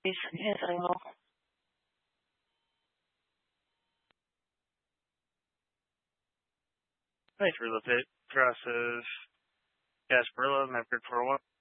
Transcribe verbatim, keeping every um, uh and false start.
Yes, I will. Thanks for the pit. Cross of Gasparilla, Maverick four one.